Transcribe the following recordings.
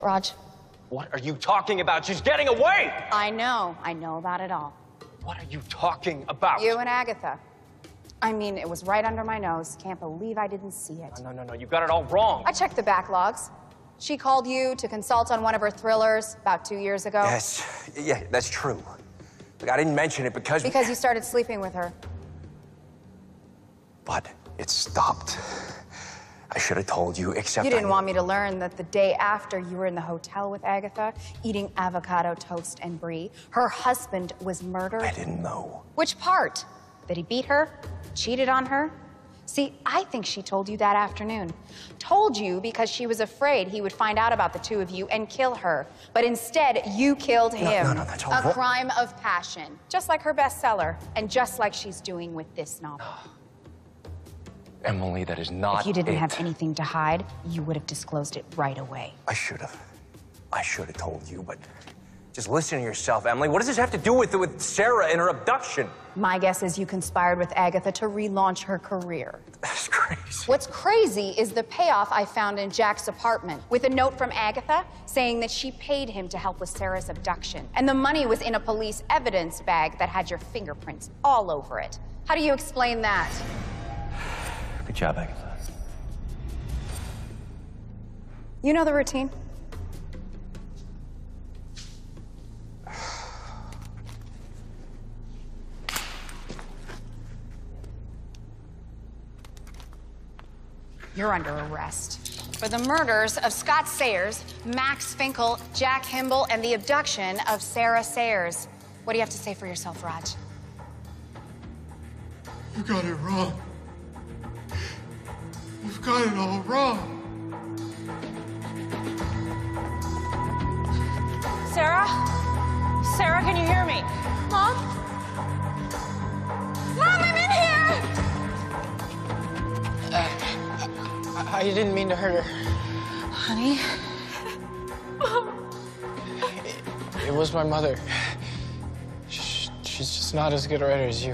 Raj. What are you talking about? She's getting away! I know about it all. What are you talking about? You and Agatha. I mean, it was right under my nose. Can't believe I didn't see it. No, you got it all wrong. I checked the backlogs. She called you to consult on one of her thrillers about 2 years ago. Yes, yeah, that's true. Look, I didn't mention it because... Because you started sleeping with her. But it stopped. I should have told you, except You didn't want me to learn that the day after you were in the hotel with Agatha, eating avocado toast and brie, her husband was murdered. I didn't know. Which part? That he beat her? Cheated on her? See, I think she told you that afternoon. Told you because she was afraid he would find out about the two of you and kill her. But instead, you killed him. No, that's all A wrong. crime of passion. Just like her bestseller. And just like she's doing with this novel. Emily, that is not If you didn't it. have anything to hide, you would have disclosed it right away. I should have told you, but just listen to yourself, Emily. What does this have to do with Sarah and her abduction? My guess is you conspired with Agatha to relaunch her career. That's crazy. What's crazy is the payoff I found in Jack's apartment with a note from Agatha saying that she paid him to help with Sarah's abduction. And the money was in a police evidence bag that had your fingerprints all over it. How do you explain that? Good job, Agatha. You know the routine. You're under arrest for the murders of Scott Sayers, Max Finkel, Jack Himble, and the abduction of Sarah Sayers. What do you have to say for yourself, Raj? You got it wrong. You've got it all wrong. Sarah? Sarah, can you hear me? Mom? Mom, I'm in here! I didn't mean to hurt her. Honey? It was my mother. She's just not as good a writer as you.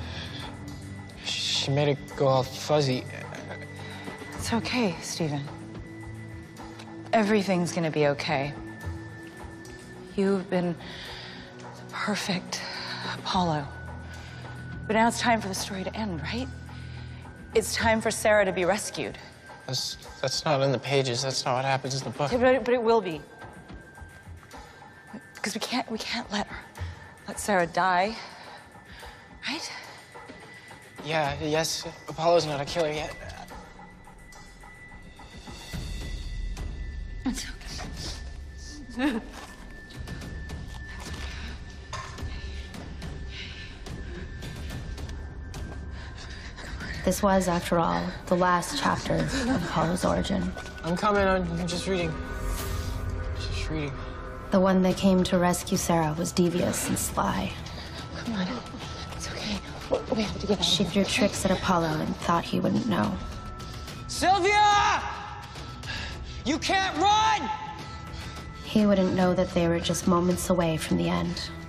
She made it go all fuzzy. It's okay, Stephen. Everything's gonna be okay. You've been the perfect Apollo. But now it's time for the story to end, right? It's time for Sarah to be rescued. That's not in the pages. That's not what happens in the book. Okay, but it will be. Because we can't let Sarah die, right? Yeah, yes, Apollo's not a killer yet. It's okay. This was, after all, the last chapter of Apollo's origin. I'm coming. I'm just reading. Just reading. The one that came to rescue Sarah was devious and sly. Come on. It's okay. We have to get out. She threw tricks at Apollo and thought he wouldn't know. Sylvia! You can't run! He wouldn't know that they were just moments away from the end.